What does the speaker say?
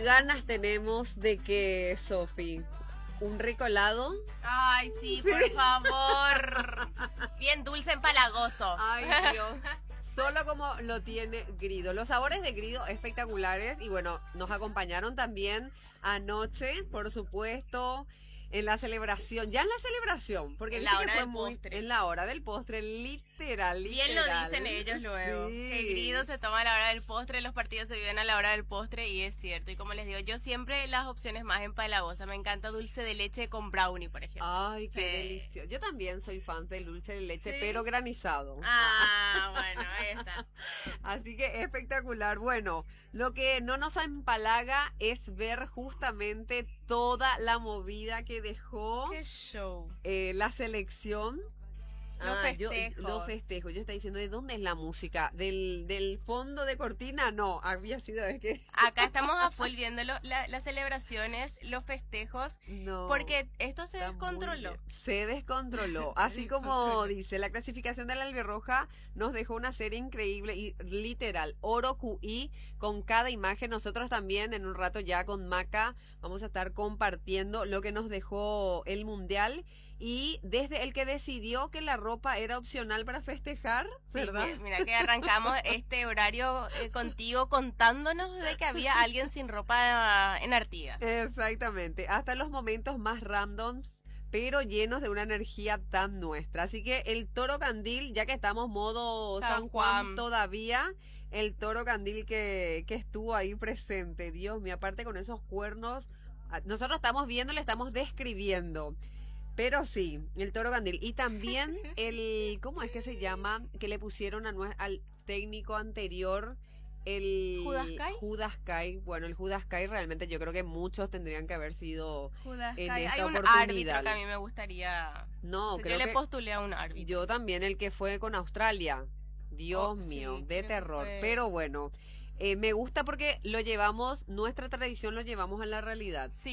ganas tenemos de que, Sofi, un rico helado. Ay, sí, por favor. Bien dulce, empalagoso. Ay, Dios. Solo como lo tiene Grido. Los sabores de Grido espectaculares. Y bueno, nos acompañaron también anoche, por supuesto, en la celebración. Ya en la celebración, porque En la hora del postre. en la hora del postre, literal. Bien lo dicen ellos luego. Sí. Que Grido se toma a la hora del postre, los partidos se viven a la hora del postre y es cierto. Y como les digo, yo siempre las opciones más empalagosas. Me encanta dulce de leche con brownie, por ejemplo. Ay, qué Sí. delicioso. Yo también soy fan del dulce de leche, ¿Sí? pero granizado. Ah, bueno, ahí está. Así que espectacular. Bueno, lo que no nos empalaga es ver justamente toda la movida que dejó Qué show. la selección. Los festejos. Los festejos. Yo estaba diciendo, ¿de dónde es la música? ¿Del fondo de cortina? No, había sido, es que... Acá estamos a full viéndolo, las celebraciones, los festejos, No. porque esto se Está muy descontroló. bien. Se descontroló. Se Así como descontroló. dice, la clasificación de la Albirroja nos dejó una serie increíble y literal, oro QI con cada imagen. Nosotros también en un rato ya con Maca vamos a estar compartiendo lo que nos dejó el Mundial y desde el que decidió que la ropa era opcional para festejar, Sí, ¿verdad? mira que arrancamos este horario contigo contándonos de que había alguien sin ropa en Artigas. Exactamente, hasta los momentos más randoms, pero llenos de una energía tan nuestra. Así que el Toro Candil, ya que estamos modo San Juan todavía, el Toro Candil que estuvo ahí presente, Dios mío, aparte con esos cuernos, nosotros estamos viendo, le estamos describiendo. Pero sí, el Toro Candil. Y también el, ¿cómo es que se llama? Que le pusieron al técnico anterior, el ¿Judaskai? Judaskai. Bueno, el Judaskai realmente yo creo que muchos tendrían que haber sido en Hay esta un oportunidad. árbitro que a mí me gustaría. No, O sea, creo yo le que postulé a un árbitro. yo también, el que fue con Australia. Dios Oh, mío, sí, de creo que terror. fue. Pero bueno, me gusta porque lo llevamos, nuestra tradición lo llevamos a la realidad. Sí.